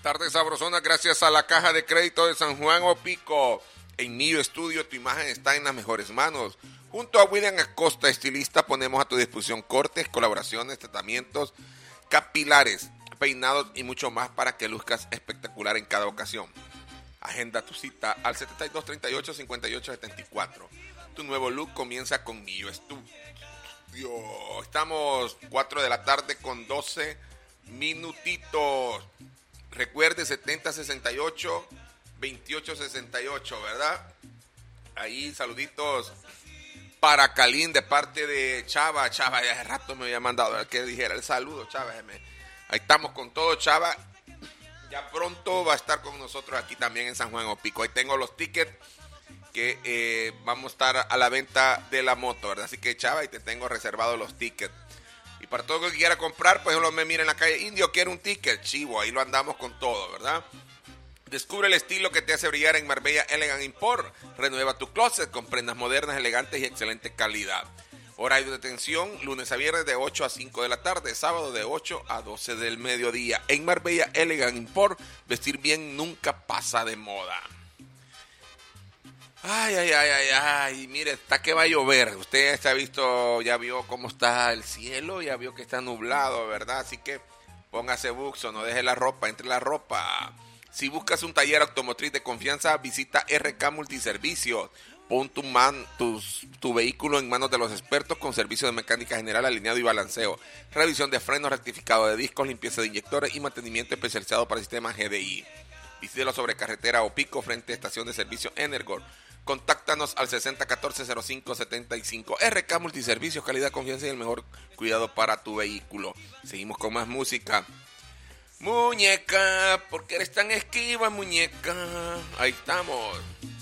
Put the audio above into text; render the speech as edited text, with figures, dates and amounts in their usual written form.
Tardes sabrosona, gracias a la Caja de Crédito de San Juan Opico. En Millo Estudio, tu imagen está en las mejores manos. Junto a William Acosta, estilista, ponemos a tu disposición cortes, colaboraciones, tratamientos capilares, peinados y mucho más para que luzcas espectacular en cada ocasión. Agenda tu cita al 7238-5874. Tu nuevo look comienza con Millo Estudio. Estamos 4 de la tarde con 12 minutitos. Recuerde 7068-2868, ¿verdad? Ahí saluditos para Calín de parte de Chava. Chava, ya hace rato me había mandado que dijera el saludo, Chava. Ahí estamos con todo, Chava. Ya pronto va a estar con nosotros aquí también en San Juan Opico. Ahí tengo los tickets que vamos a estar a la venta de la moto, ¿verdad? Así que, Chava, ahí te tengo reservados los tickets. Y para todo el que quiera comprar, pues me mira en la calle, Indio, quiero un ticket, chivo, ahí lo andamos con todo, ¿verdad? Descubre el estilo que te hace brillar en Marbella Elegant Import. Renueva tu closet con prendas modernas, elegantes y excelente calidad. Horario de atención, lunes a viernes de 8 a 5 de la tarde, sábado de 8 a 12 del mediodía. En Marbella Elegant Import, vestir bien nunca pasa de moda. Ay, mire, está que va a llover. Usted ya vio cómo está el cielo, ya vio que está nublado, ¿verdad? Así que póngase buzo, no deje la ropa, entre la ropa. Si buscas un taller automotriz de confianza, visita RK Multiservicios. Pon tu vehículo en manos de los expertos con servicio de mecánica general, alineado y balanceo, revisión de frenos, rectificado de discos, limpieza de inyectores y mantenimiento especializado para sistemas GDI. Visítelo sobre carretera Opico frente a estación de servicio Energor. Contáctanos al 6014-0575. RK Multiservicios, calidad, confianza y el mejor cuidado para tu vehículo. Seguimos con más música. Muñeca, ¿por qué eres tan esquiva, muñeca? Ahí estamos.